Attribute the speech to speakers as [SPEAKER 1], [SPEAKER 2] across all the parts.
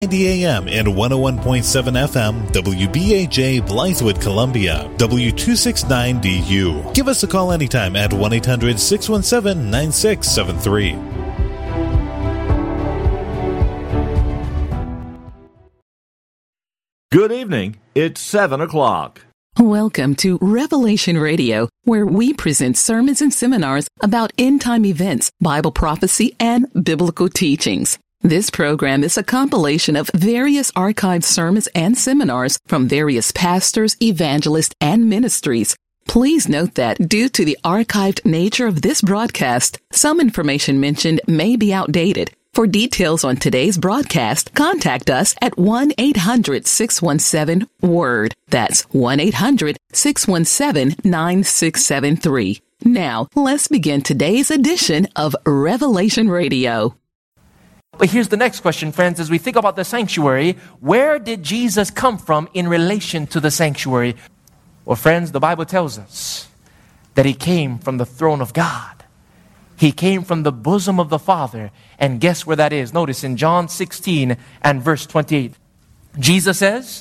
[SPEAKER 1] 90 AM and 101.7 FM, WBAJ Blythewood, Columbia, W269DU. Give us a call anytime at 1-800-617-9673.
[SPEAKER 2] Good evening. It's 7 o'clock.
[SPEAKER 3] Welcome to Revelation Radio, where we present sermons and seminars about end-time events, Bible prophecy, and biblical teachings. This program is a compilation of various archived sermons and seminars from various pastors, evangelists, and ministries. Please note that due to the archived nature of this broadcast, some information mentioned may be outdated. For details on today's broadcast, contact us at 1-800-617-WORD. That's 1-800-617-9673. Now, let's begin today's edition of Revelation Radio.
[SPEAKER 4] But here's the next question, friends. As we think about the sanctuary, where did Jesus come from in relation to the sanctuary? Well, friends, the Bible tells us that he came from the throne of God. He came from the bosom of the Father. And guess where that is? Notice in John 16 and verse 28. Jesus says,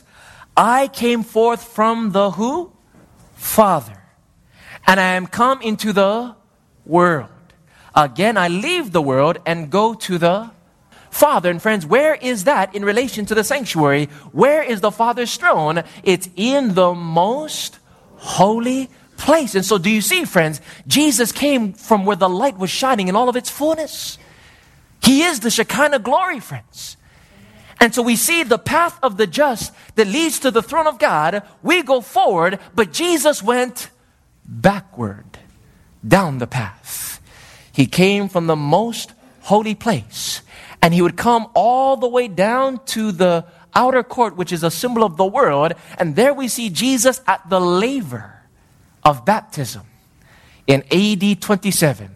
[SPEAKER 4] I came forth from the who? Father. And I am come into the world. Again, I leave the world and go to the Father. And friends, where is that in relation to the sanctuary? Where is the Father's throne? It's in the most holy place. And so do you see, friends, Jesus came from where the light was shining in all of its fullness. He is the Shekinah glory, friends. And so we see the path of the just that leads to the throne of God. We go forward, but Jesus went backward down the path. He came from the most holy place, and he would come all the way down to the outer court, which is a symbol of the world. And there we see Jesus at the laver of baptism in AD 27,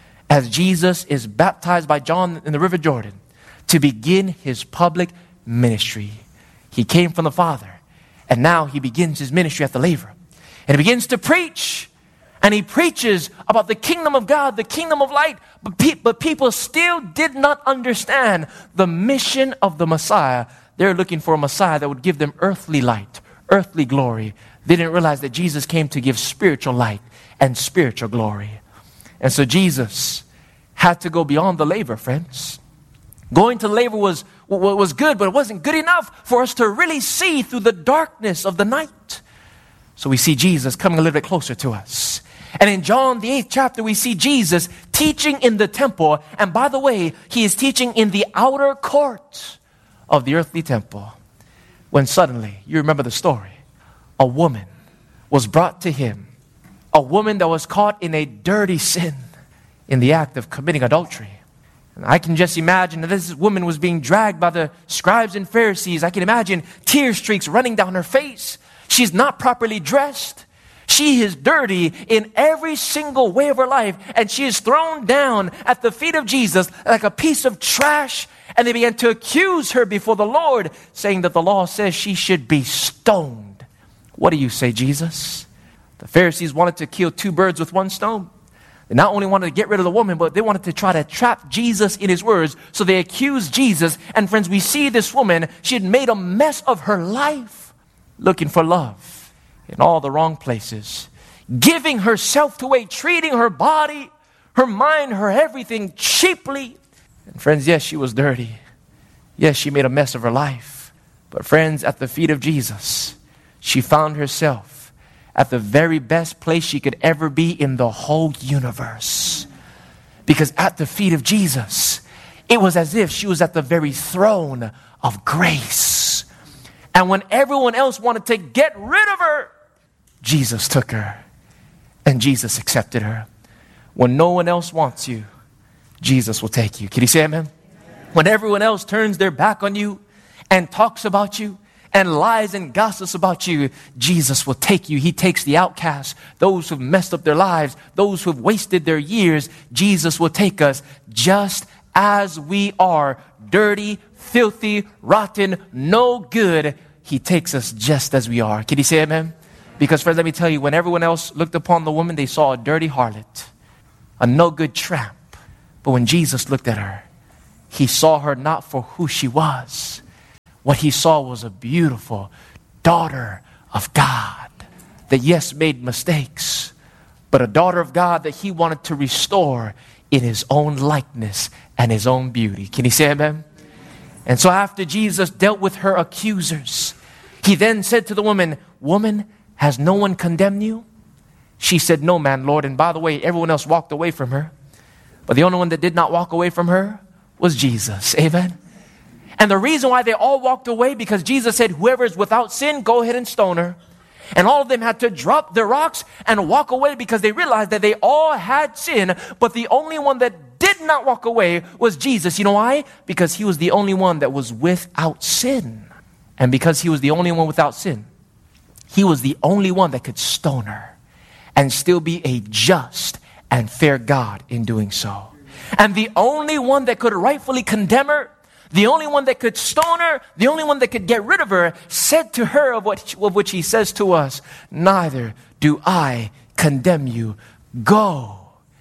[SPEAKER 4] as Jesus is baptized by John in the River Jordan to begin his public ministry. He came from the Father, and now he begins his ministry at the laver. And he begins to preach, and he preaches about the kingdom of God, the kingdom of light, but people still did not understand the mission of the Messiah. They're looking for a Messiah that would give them earthly light, earthly glory. They didn't realize that Jesus came to give spiritual light and spiritual glory. And so Jesus had to go beyond the laver, friends. Going to the laver was good, but it wasn't good enough for us to really see through the darkness of the night. So we see Jesus coming a little bit closer to us. And in John, the 8th chapter, we see Jesus teaching in the temple. And by the way, he is teaching in the outer court of the earthly temple. When suddenly, you remember the story, a woman was brought to him, a woman that was caught in a dirty sin in the act of committing adultery. And I can just imagine that this woman was being dragged by the scribes and Pharisees. I can imagine tear streaks running down her face. She's not properly dressed. She is dirty in every single way of her life, and she is thrown down at the feet of Jesus like a piece of trash. And they began to accuse her before the Lord, saying that the law says she should be stoned. What do you say, Jesus? The Pharisees wanted to kill two birds with one stone. They not only wanted to get rid of the woman, but they wanted to try to trap Jesus in his words. So they accused Jesus. And friends, we see this woman, she had made a mess of her life, looking for love in all the wrong places, giving herself away, treating her body, her mind, her everything cheaply. And friends, yes, she was dirty. Yes, she made a mess of her life. But friends, at the feet of Jesus, she found herself at the very best place she could ever be in the whole universe. Because at the feet of Jesus, it was as if she was at the very throne of grace. And when everyone else wanted to get rid of her, Jesus took her and Jesus accepted her. When no one else wants you, Jesus will take you. Can you say amen? When everyone else turns their back on you and talks about you and lies and gossips about you, Jesus will take you. He takes the outcasts, those who've messed up their lives, those who've wasted their years. Jesus will take us just as we are, dirty, filthy, rotten, no good. He takes us just as we are. Can you say amen? Because friends, let me tell you, when everyone else looked upon the woman, they saw a dirty harlot, a no good tramp. But when Jesus looked at her, he saw her not for who she was, what he saw was a beautiful daughter of God that, yes, made mistakes, but a daughter of God that he wanted to restore in his own likeness and his own beauty. Can you say amen? And so after Jesus dealt with her accusers, he then said to the woman, "Woman, has no one condemned you?" She said, "No man, Lord." And by the way, everyone else walked away from her. But the only one that did not walk away from her was Jesus. Amen? And the reason why they all walked away, because Jesus said, "Whoever is without sin, go ahead and stone her." And all of them had to drop their rocks and walk away because they realized that they all had sin. But the only one that did not walk away was Jesus. You know why? Because he was the only one that was without sin. And because he was the only one without sin, he was the only one that could stone her and still be a just and fair God in doing so. And the only one that could rightfully condemn her, the only one that could stone her, the only one that could get rid of her, said to her of which he says to us, "Neither do I condemn you. Go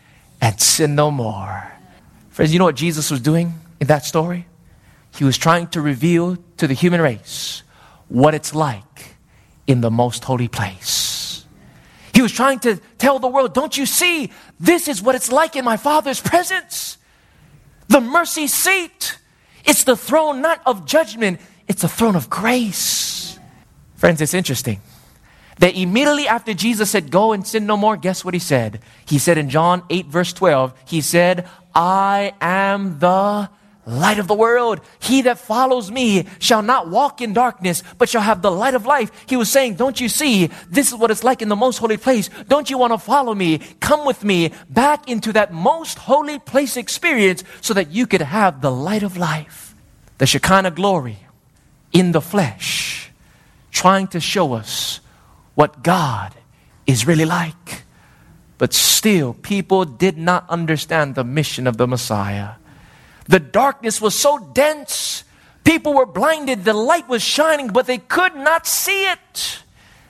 [SPEAKER 4] and sin no more." Friends, you know what Jesus was doing in that story? He was trying to reveal to the human race what it's like in the most holy place. He was trying to tell the world, don't you see? This is what it's like in my Father's presence. The mercy seat. It's the throne not of judgment. It's the throne of grace. Friends, it's interesting that immediately after Jesus said, "Go and sin no more," guess what he said? He said in John 8 verse 12, he said, "I am the light of the world. He that follows me shall not walk in darkness, but shall have the light of life." He was saying, don't you see? This is what it's like in the most holy place. Don't you want to follow me? Come with me back into that most holy place experience so that you could have the light of life. The Shekinah glory in the flesh, trying to show us what God is really like. But still, people did not understand the mission of the Messiah. The darkness was so dense, people were blinded. The light was shining, but they could not see it.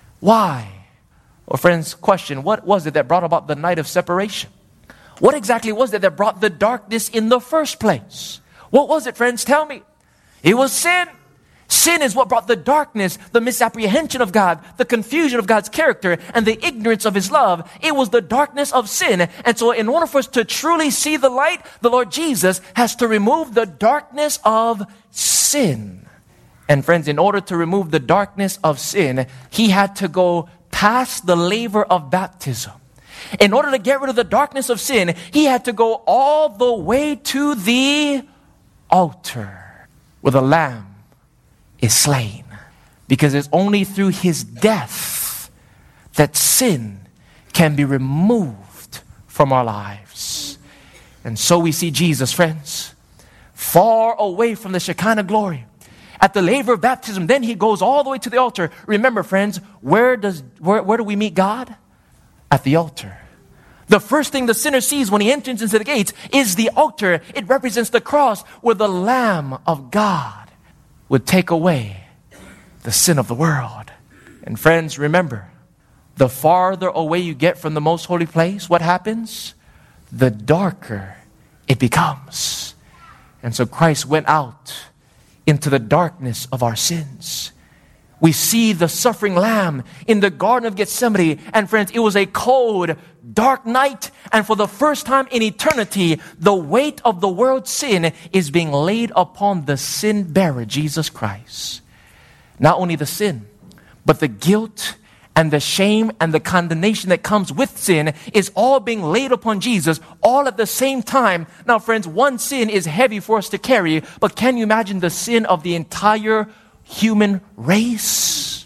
[SPEAKER 4] Why? Well, friends, question, what was it that brought about the night of separation? What exactly was it that brought the darkness in the first place? What was it, friends? Tell me. It was sin. Sin is what brought the darkness, the misapprehension of God, the confusion of God's character, and the ignorance of His love. It was the darkness of sin. And so in order for us to truly see the light, the Lord Jesus has to remove the darkness of sin. And friends, in order to remove the darkness of sin, He had to go past the laver of baptism. In order to get rid of the darkness of sin, He had to go all the way to the altar where the Lamb is slain. Because it's only through His death that sin can be removed from our lives. And so we see Jesus, friends, far away from the Shekinah glory. At the laver of baptism, then He goes all the way to the altar. Remember, friends, where do we meet God? At the altar. The first thing the sinner sees when he enters into the gates is the altar. It represents the cross where the Lamb of God would take away the sin of the world. And friends, remember, the farther away you get from the most holy place, what happens? The darker it becomes. And so Christ went out into the darkness of our sins. We see the suffering Lamb in the Garden of Gethsemane. And friends, it was a cold, dark night. And for the first time in eternity, the weight of the world's sin is being laid upon the sin bearer, Jesus Christ. Not only the sin, but the guilt and the shame and the condemnation that comes with sin is all being laid upon Jesus all at the same time. Now, friends, one sin is heavy for us to carry, but can you imagine the sin of the entire human race?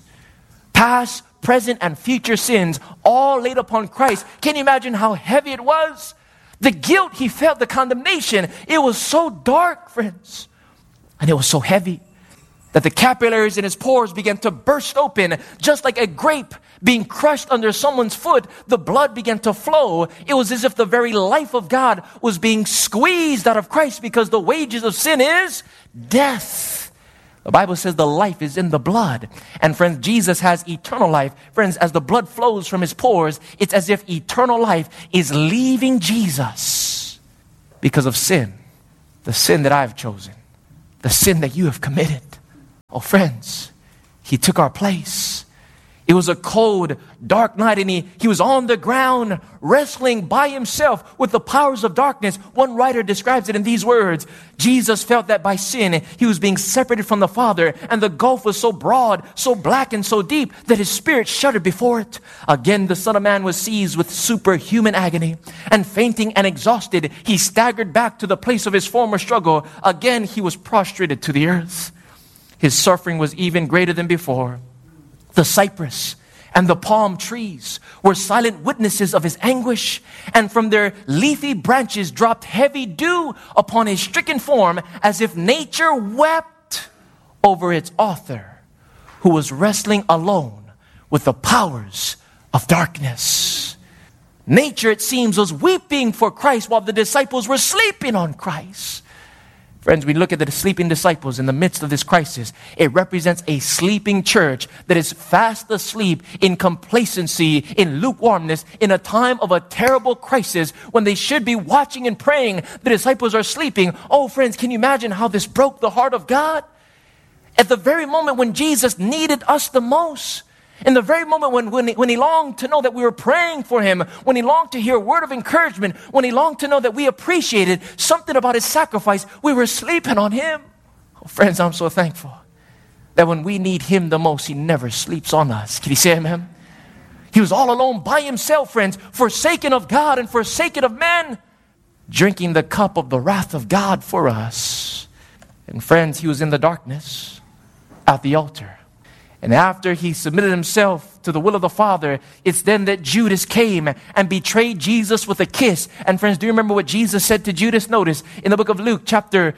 [SPEAKER 4] Past, present, and future sins all laid upon Christ. Can you imagine how heavy it was? The guilt He felt, the condemnation, it was so dark, friends. And it was so heavy that the capillaries in His pores began to burst open. Just like a grape being crushed under someone's foot, the blood began to flow. It was as if the very life of God was being squeezed out of Christ, because the wages of sin is death. The Bible says the life is in the blood. And friends, Jesus has eternal life. Friends, as the blood flows from His pores, it's as if eternal life is leaving Jesus because of sin. The sin that I've chosen. The sin that you have committed. Oh, friends, he took our place. It was a cold, dark night, and he was on the ground wrestling by himself with the powers of darkness. One writer describes it in these words: Jesus felt that by sin, he was being separated from the Father, and the gulf was so broad, so black, and so deep that his spirit shuddered before it. Again, the Son of Man was seized with superhuman agony, and fainting and exhausted, he staggered back to the place of his former struggle. Again, he was prostrated to the earth. His suffering was even greater than before. The cypress and the palm trees were silent witnesses of his anguish, and from their leafy branches dropped heavy dew upon his stricken form, as if nature wept over its author, who was wrestling alone with the powers of darkness. Nature, it seems, was weeping for Christ while the disciples were sleeping on Christ. Friends, we look at the sleeping disciples in the midst of this crisis. It represents a sleeping church that is fast asleep in complacency, in lukewarmness, in a time of a terrible crisis when they should be watching and praying. The disciples are sleeping. Oh, friends, can you imagine how this broke the heart of God? At the very moment when Jesus needed us the most, in the very moment when he longed to know that we were praying for him, when he longed to hear a word of encouragement, when he longed to know that we appreciated something about his sacrifice, we were sleeping on him. Oh, friends, I'm so thankful that when we need him the most, he never sleeps on us. Can you say amen? He was all alone by himself, friends, forsaken of God and forsaken of men, drinking the cup of the wrath of God for us. And friends, he was in the darkness at the altar. And after he submitted himself to the will of the Father, it's then that Judas came and betrayed Jesus with a kiss. And friends, do you remember what Jesus said to Judas? Notice in the book of Luke, chapter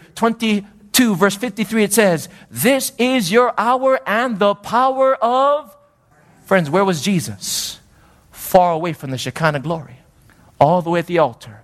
[SPEAKER 4] 22, verse 53, it says, "This is your hour and the power of..." Friends, where was Jesus? Far away from the Shekinah glory, all the way at the altar,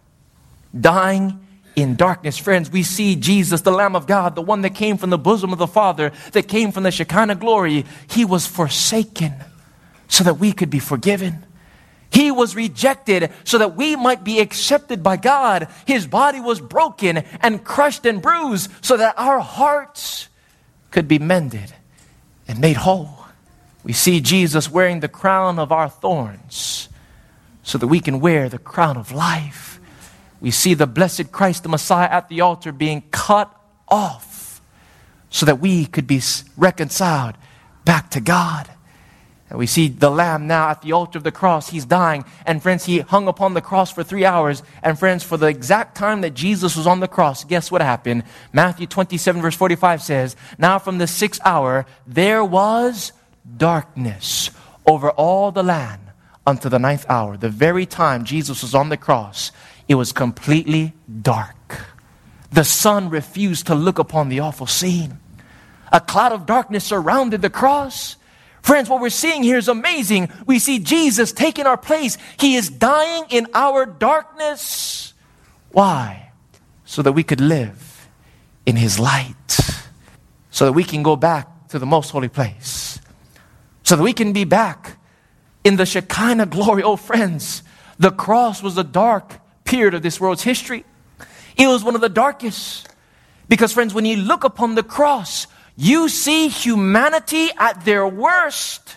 [SPEAKER 4] dying in darkness. Friends, we see Jesus, the Lamb of God, the one that came from the bosom of the Father, that came from the Shekinah glory. He was forsaken so that we could be forgiven. He was rejected so that we might be accepted by God. His body was broken and crushed and bruised so that our hearts could be mended and made whole. We see Jesus wearing the crown of our thorns so that we can wear the crown of life. We see the blessed Christ, the Messiah, at the altar being cut off so that we could be reconciled back to God. And we see the Lamb now at the altar of the cross. He's dying. And friends, he hung upon the cross for 3 hours. And friends, for the exact time that Jesus was on the cross, guess what happened? Matthew 27 verse 45 says, "Now from the 6th hour, there was darkness over all the land unto the 9th hour." The very time Jesus was on the cross, it was completely dark. The sun refused to look upon the awful scene. A cloud of darkness surrounded the cross. Friends, what we're seeing here is amazing. We see Jesus taking our place. He is dying in our darkness. Why? So that we could live in his light. So that we can go back to the most holy place. So that we can be back in the Shekinah glory. Oh, friends, the cross was a dark period of this world's history. It was one of the darkest. Because, friends, when you look upon the cross, you see humanity at their worst,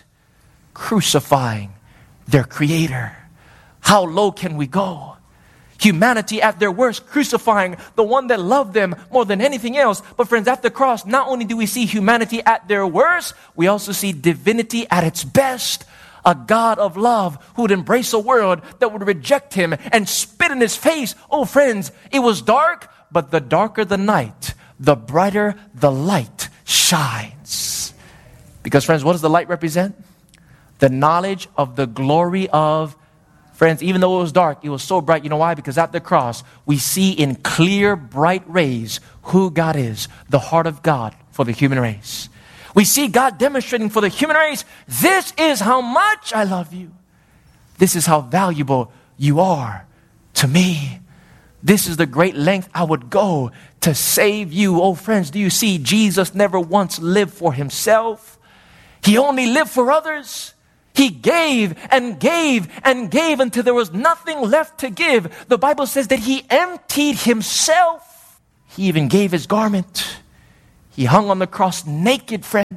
[SPEAKER 4] crucifying their Creator. How low can we go? Humanity at their worst, crucifying the one that loved them more than anything else. But friends, at the cross, not only do we see humanity at their worst, we also see divinity at its best. A God of love who would embrace a world that would reject him and spit in his face. Oh, friends, it was dark, but the darker the night, the brighter the light shines. Because, friends, what does the light represent? The knowledge of the glory of, friends, even though it was dark, it was so bright. You know why? Because at the cross, we see in clear, bright rays who God is, the heart of God for the human race. We see God demonstrating for the human race, this is how much I love you. This is how valuable you are to me. This is the great length I would go to save you. Oh, friends, do you see? Jesus never once lived for himself. He only lived for others. He gave and gave and gave until there was nothing left to give. The Bible says that he emptied himself. He even gave his garment. He hung on the cross naked, friends.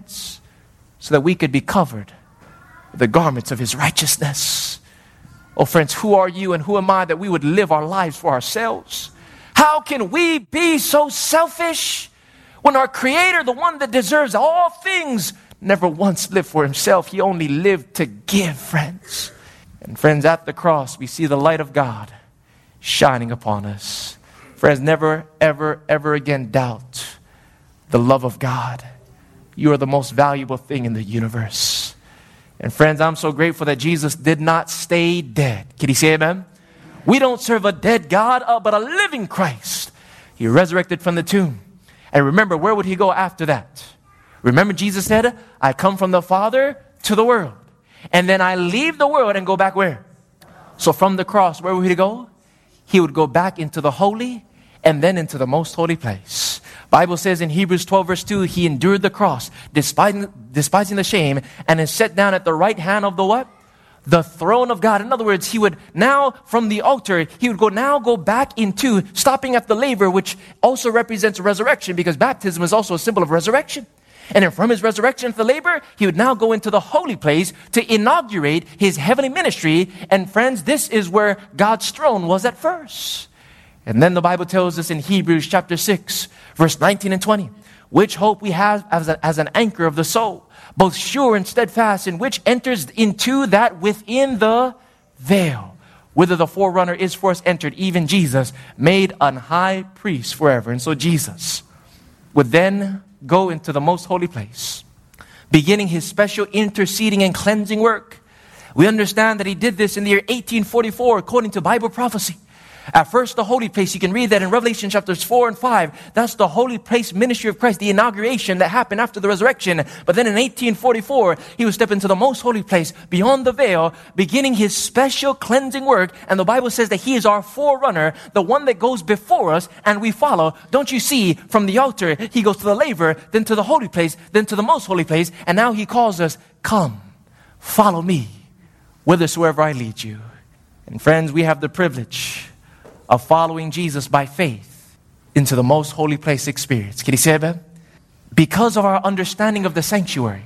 [SPEAKER 4] so that we could be covered with the garments of his righteousness. Oh friends, who are you and who am I that we would live our lives for ourselves? How can we be so selfish when our Creator, the one that deserves all things, never once lived for himself? He only lived to give, friends. And friends, at the cross, we see the light of God shining upon us. Friends, never, ever, ever again doubt the love of God. You are the most valuable thing in the universe. And friends, I'm so grateful that Jesus did not stay dead. Can you say amen? We don't serve a dead God, but a living Christ. He resurrected from the tomb. And remember, where would he go after that? Remember, Jesus said, I come from the Father to the world. And then I leave the world and go back where? So from the cross, where would he go? He would go back into the holy and then into the most holy place. Bible says in Hebrews 12 verse 2, he endured the cross, despising the shame, and is set down at the right hand of the what? The throne of God. In other words, he would now, from the altar, he would go back into, stopping at the laver, which also represents resurrection, because baptism is also a symbol of resurrection. And then from his resurrection to the labor, he would now go into the holy place to inaugurate his heavenly ministry. And friends, this is where God's throne was at first. And then the Bible tells us in Hebrews chapter 6, verse 19 and 20, which hope we have as an anchor of the soul, both sure and steadfast, in which enters into that within the veil, whither the forerunner is for us entered, even Jesus, made an high priest forever. And so Jesus would then go into the most holy place, beginning his special interceding and cleansing work. We understand that he did this in the year 1844, according to Bible prophecy. At first, the holy place, you can read that in Revelation chapters 4 and 5. That's the holy place ministry of Christ, the inauguration that happened after the resurrection. But then in 1844, he would step into the most holy place beyond the veil, beginning his special cleansing work. And the Bible says that he is our forerunner, the one that goes before us and we follow. Don't you see, from the altar, he goes to the laver, then to the holy place, then to the most holy place. And now he calls us, come, follow me, whithersoever I lead you. And friends, we have the privilege of following Jesus by faith into the most holy place experience. Can you say amen? Because of our understanding of the sanctuary,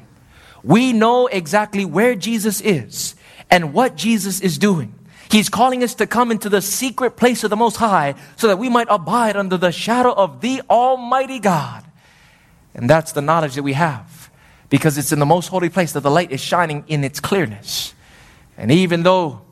[SPEAKER 4] we know exactly where Jesus is and what Jesus is doing. He's calling us to come into the secret place of the Most High so that we might abide under the shadow of the Almighty God. And that's the knowledge that we have, because it's in the most holy place that the light is shining in its clearness. And even though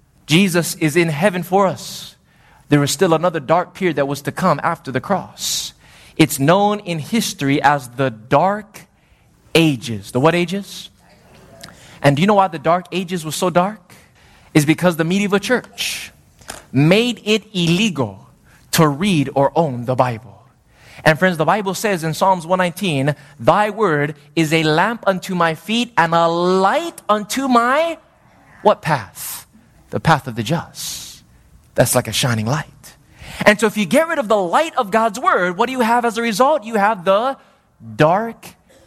[SPEAKER 4] Jesus is in heaven for us, there was still another dark period that was to come after the cross. It's known in history as the Dark Ages. The what ages? And do you know why the Dark Ages was so dark? It's because the medieval church made it illegal to read or own the Bible. And friends, the Bible says in Psalms 119, thy word is a lamp unto my feet and a light unto my what path? The path of the just. That's like a shining light. And so if you get rid of the light of God's word, what do you have as a result? You have the dark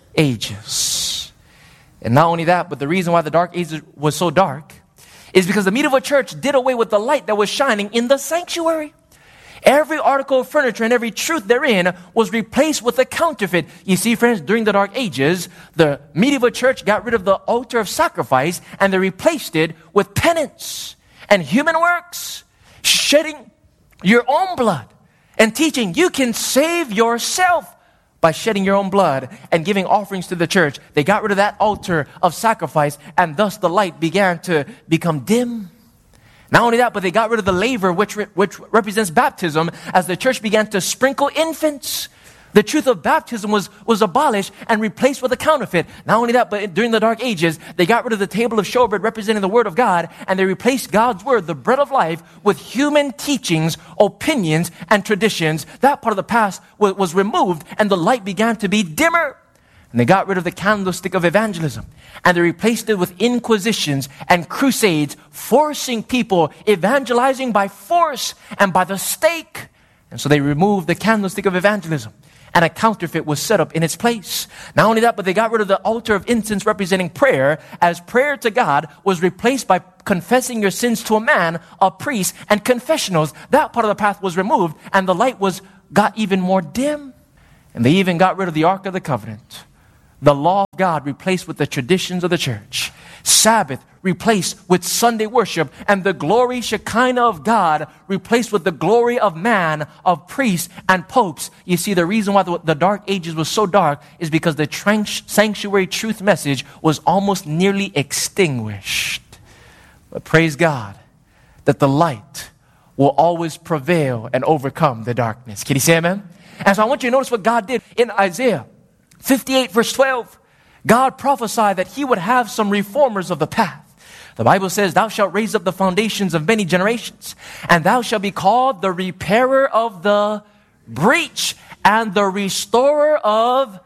[SPEAKER 4] ages. And not only that, but the reason why the dark ages was so dark is because the medieval church did away with the light that was shining in the sanctuary. Every article of furniture and every truth therein was replaced with a counterfeit. You see, friends, during the Dark Ages, the medieval church got rid of the altar of sacrifice and they replaced it with penance and human works, shedding your own blood and teaching you can save yourself by shedding your own blood and giving offerings to the church. They got rid of that altar of sacrifice, and thus the light began to become dim. Not only that, but they got rid of the laver, which represents baptism, as the church began to sprinkle infants. The truth of baptism was abolished and replaced with a counterfeit. Not only that, but during the Dark Ages, they got rid of the table of showbread representing the Word of God, and they replaced God's Word, the bread of life, with human teachings, opinions, and traditions. That part of the past was removed, and the light began to be dimmer. And they got rid of the candlestick of evangelism, and they replaced it with inquisitions and crusades, forcing people, evangelizing by force and by the stake. And so they removed the candlestick of evangelism, and a counterfeit was set up in its place. Not only that, but they got rid of the altar of incense representing prayer, as prayer to God was replaced by confessing your sins to a man, a priest, and confessionals. That part of the path was removed, and the light got even more dim. And they even got rid of the Ark of the Covenant, The law of God replaced with the traditions of the church. Sabbath replaced with Sunday worship. And the glory Shekinah of God replaced with the glory of man, of priests and popes. You see, the reason why the Dark Ages was so dark is because the sanctuary truth message was almost nearly extinguished. But praise God that the light will always prevail and overcome the darkness. Can you say amen? And so I want you to notice what God did in Isaiah 58 verse 12. God prophesied that he would have some reformers of the path. The Bible says, thou shalt raise up the foundations of many generations, and thou shalt be called the repairer of the breach and the restorer of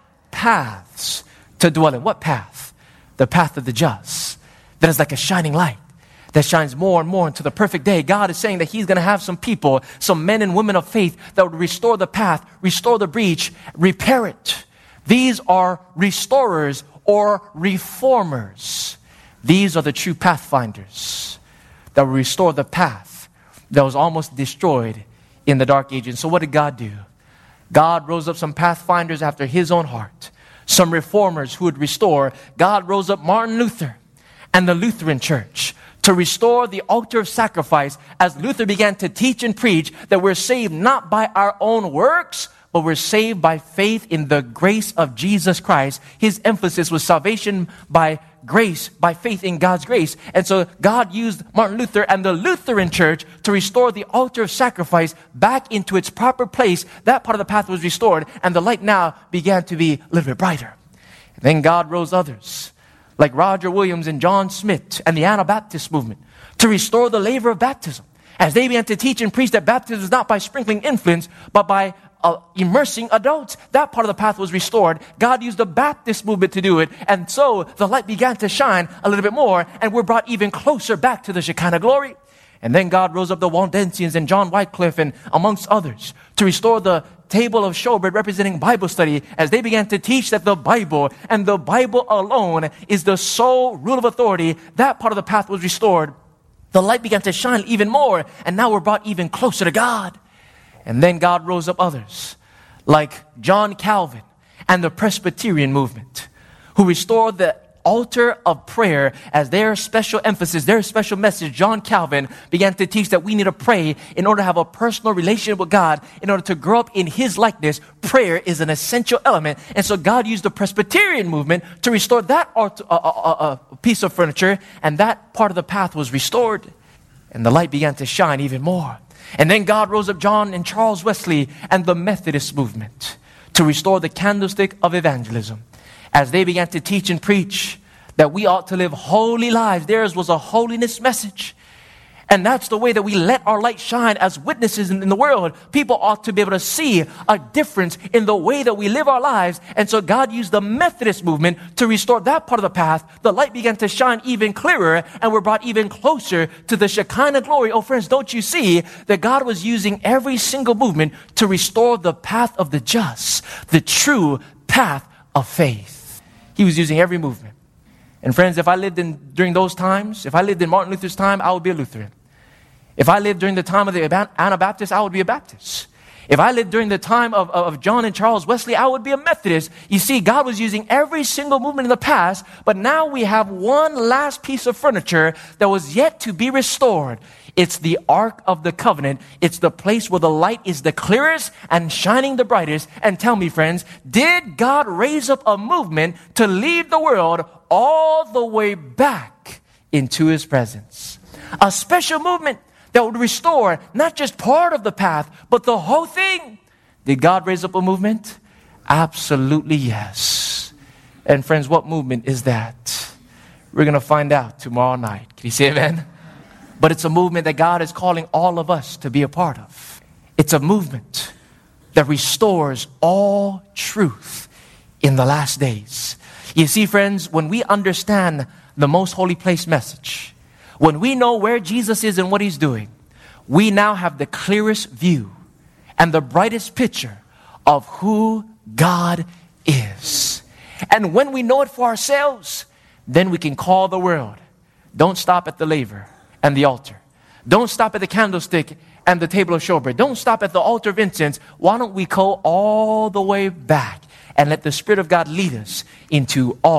[SPEAKER 4] paths to dwell in. What path? The path of the just. That is like a shining light that shines more and more into the perfect day. God is saying that he's going to have some people, some men and women of faith that would restore the path, restore the breach, repair it. These are restorers or reformers. These are the true pathfinders that will restore the path that was almost destroyed in the Dark Ages. So what did God do? God rose up some pathfinders after his own heart, some reformers who would restore. God rose up Martin Luther and the Lutheran Church to restore the altar of sacrifice as Luther began to teach and preach that we're saved not by our own works, but we're saved by faith in the grace of Jesus Christ. His emphasis was salvation by grace, by faith in God's grace. And so God used Martin Luther and the Lutheran Church to restore the altar of sacrifice back into its proper place. That part of the path was restored, and the light now began to be a little bit brighter. And then God rose others, like Roger Williams and John Smith and the Anabaptist movement, to restore the laver of baptism. As they began to teach and preach that baptism is not by sprinkling influence, but by immersing adults. That part of the path was restored. God used the Baptist movement to do it. And so the light began to shine a little bit more, and we're brought even closer back to the Shekinah glory. And then God rose up the Waldensians and John Wycliffe and amongst others to restore the table of showbread representing Bible study as they began to teach that the Bible and the Bible alone is the sole rule of authority. That part of the path was restored. The light began to shine even more, and now we're brought even closer to God. And then God rose up others like John Calvin and the Presbyterian movement who restored the altar of prayer as their special emphasis, their special message. John Calvin began to teach that we need to pray in order to have a personal relationship with God, in order to grow up in his likeness. Prayer is an essential element. And so God used the Presbyterian movement to restore that piece of furniture, and that part of the path was restored. And the light began to shine even more. And then God rose up John and Charles Wesley and the Methodist movement to restore the candlestick of evangelism as they began to teach and preach that we ought to live holy lives. Theirs was a holiness message. And that's the way that we let our light shine as witnesses in the world. People ought to be able to see a difference in the way that we live our lives. And so God used the Methodist movement to restore that part of the path. The light began to shine even clearer, and we're brought even closer to the Shekinah glory. Oh, friends, don't you see that God was using every single movement to restore the path of the just, the true path of faith? He was using every movement. And friends, if I lived during those times, if I lived in Martin Luther's time, I would be a Lutheran. If I lived during the time of the Anabaptists, I would be a Baptist. If I lived during the time of John and Charles Wesley, I would be a Methodist. You see, God was using every single movement in the past, but now we have one last piece of furniture that was yet to be restored. It's the Ark of the Covenant. It's the place where the light is the clearest and shining the brightest. And tell me, friends, did God raise up a movement to lead the world all the way back into his presence? A special movement that would restore not just part of the path, but the whole thing. Did God raise up a movement? Absolutely yes. And friends, what movement is that? We're going to find out tomorrow night. Can you say amen? But it's a movement that God is calling all of us to be a part of. It's a movement that restores all truth in the last days. You see, friends, when we understand the most holy place message, when we know where Jesus is and what he's doing, we now have the clearest view and the brightest picture of who God is. And when we know it for ourselves, then we can call the world. Don't stop at the laver and the altar. Don't stop at the candlestick and the table of showbread. Don't stop at the altar of incense. Why don't we go all the way back and let the Spirit of God lead us into all